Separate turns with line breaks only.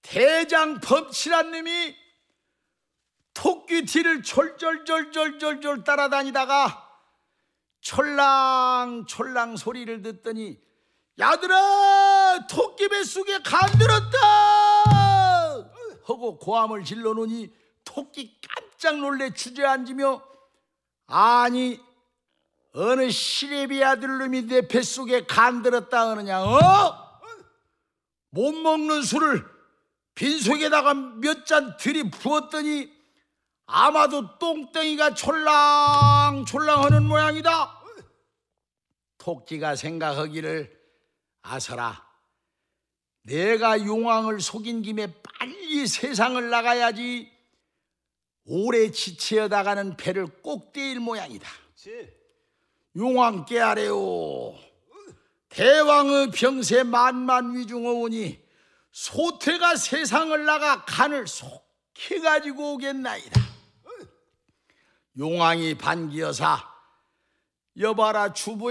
대장 범치란 놈이 토끼 뒤를 졸졸졸졸졸졸 따라다니다가 촐랑촐랑 소리를 듣더니 야들아 토끼 뱃속에 간 들었다 하고 고함을 질러놓으니 토끼 깜짝 놀래 주저앉으며 아니 어느 시래비 아들놈이 내 뱃속에 간 들었다 하느냐 못 먹는 술을 빈속에다가 몇 잔 들이부었더니 아마도 똥덩이가 촐랑촐랑 하는 모양이다. 토끼가 생각하기를 아서라 내가 용왕을 속인 김에 빨리 세상을 나가야지 오래 지체어다가는 배를 꼭 떼일 모양이다. 용왕 깨하래요. 대왕의 병세 만만위중하오니 소태가 세상을 나가 간을 속히 가지고 오겠나이다. 용왕이 반기여사 여봐라 주부